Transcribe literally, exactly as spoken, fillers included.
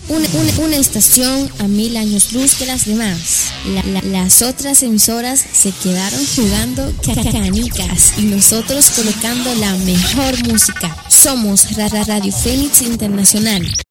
Una, una, una estación a mil años luz de las demás. La, la, las otras emisoras se quedaron jugando canicas y nosotros colocando la mejor música. Somos Rara Radio Fénix Internacional.